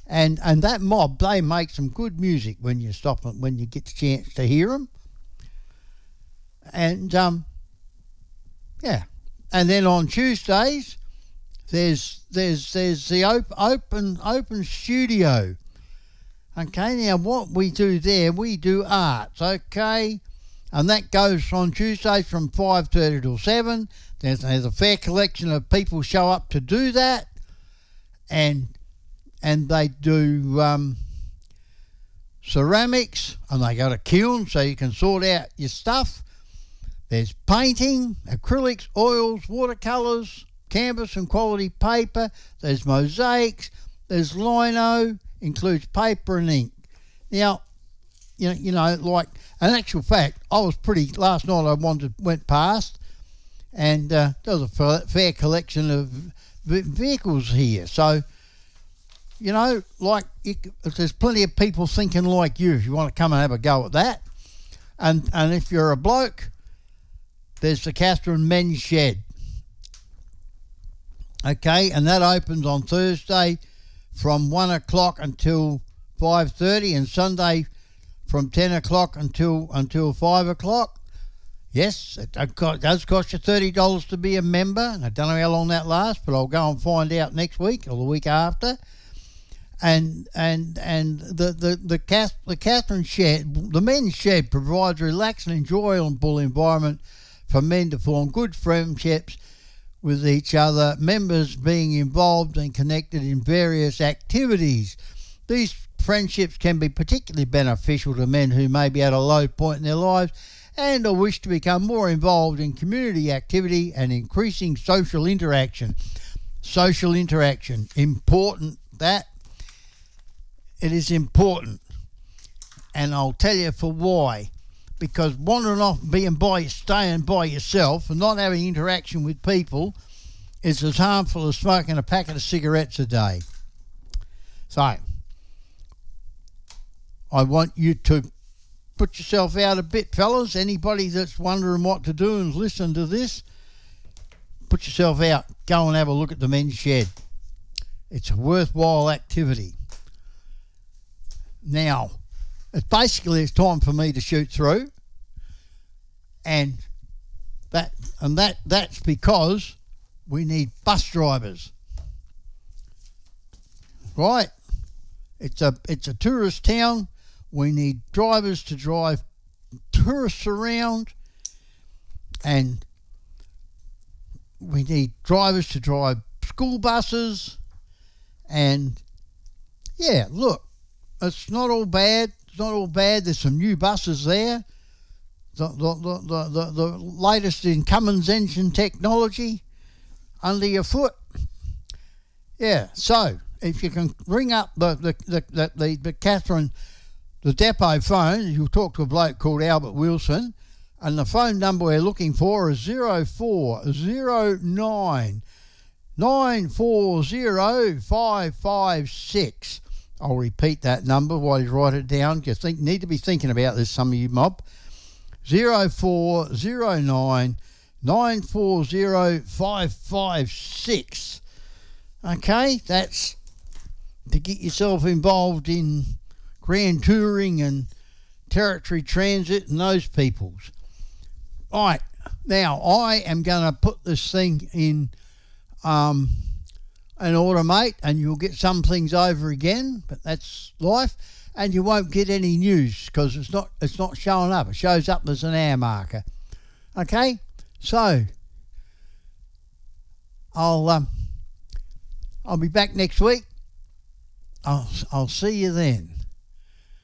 And that mob, they make some good music when you stop it, when you get the chance to hear them. And yeah, and then on Tuesdays there's the open studio. Okay, now what we do there, we do arts. Okay, and that goes on Tuesdays from 5:30 till 7. There's a fair collection of people show up to do that, and they do ceramics, and they got a kiln so you can sort out your stuff. There's painting, acrylics, oils, watercolours, canvas and quality paper. There's mosaics. There's lino, includes paper and ink. Now, you know, like, an actual fact, last night I went past, and there was a fair collection of vehicles here. So, you know, like, there's plenty of people thinking like you if you want to come and have a go at that. And if you're a bloke, there's the Catherine Men's Shed. Okay, and that opens on Thursday from 1 o'clock until 5:30, and Sunday from 10 o'clock until 5 o'clock. Yes, it does cost you $30 to be a member. And I don't know how long that lasts, but I'll go and find out next week or the week after. And the Catherine Shed, the Men's Shed, provides a relaxed and enjoyable environment for men to form good friendships with each other, members being involved and connected in various activities. These friendships can be particularly beneficial to men who may be at a low point in their lives and or wish to become more involved in community activity and increasing social interaction. Social interaction, important. That it is important, and I'll tell you for why. Because wandering off and staying by yourself and not having interaction with people is as harmful as smoking a packet of cigarettes a day. So, I want you to put yourself out a bit, fellas. Anybody that's wondering what to do and listen to this, put yourself out. Go and have a look at the Men's Shed. It's a worthwhile activity. Now, it's time for me to shoot through, and that's because we need bus drivers. Right? It's a tourist town. We need drivers to drive tourists around, and we need drivers to drive school buses, and yeah, look, it's not all bad. It's not all bad. There's some new buses there. The latest in Cummins engine technology under your foot. Yeah. So if you can ring up the Catherine, the depot phone, you'll talk to a bloke called Albert Wilson, and the phone number we're looking for is 0409 940 556. I'll repeat that number while you write it down. You need to be thinking about this, some of you mob. 0409 940 556. Okay, that's to get yourself involved in grand touring and territory transit and those peoples. All right, now I am going to put this thing in an automate, and you'll get some things over again, but that's life, and you won't get any news because it's not showing up. It shows up as an hour marker. Okay, so I'll be back next week. I'll see you then.